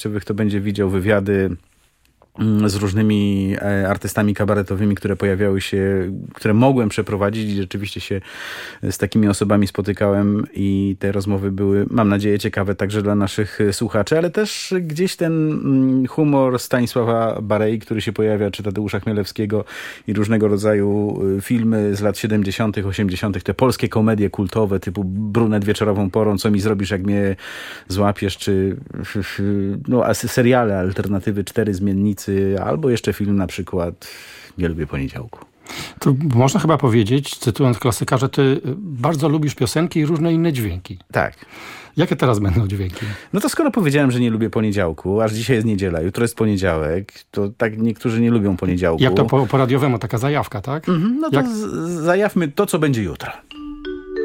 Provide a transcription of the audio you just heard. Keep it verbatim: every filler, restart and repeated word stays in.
kto będzie widział wywiady z różnymi artystami kabaretowymi, które pojawiały się, które mogłem przeprowadzić i rzeczywiście się z takimi osobami spotykałem i te rozmowy były, mam nadzieję, ciekawe także dla naszych słuchaczy, ale też gdzieś ten humor Stanisława Barei, który się pojawia, czy Tadeusza Chmielewskiego i różnego rodzaju filmy z lat siedemdziesiątych, osiemdziesiątych, te polskie komedie kultowe typu Brunet wieczorową porą, Co mi zrobisz, jak mnie złapiesz, czy no, seriale, alternatywy, Cztery zmiennicy, albo jeszcze film na przykład Nie lubię poniedziałku. To można chyba powiedzieć, cytując klasyka, że ty bardzo lubisz piosenki i różne inne dźwięki. Tak. Jakie teraz będą dźwięki? No to skoro powiedziałem, że nie lubię poniedziałku, aż dzisiaj jest niedziela, jutro jest poniedziałek, to tak niektórzy nie lubią poniedziałku. Jak to po, po radiowemu, taka zajawka, tak? Mhm, no to Jak... z- zajawmy to, co będzie jutro.